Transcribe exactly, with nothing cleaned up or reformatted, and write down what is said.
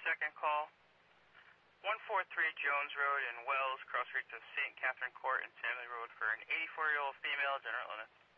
second call. one forty-three Jones Road in Wells, cross streets of Saint Catherine Court and Stanley Road for an eighty-four-year-old female, general illness.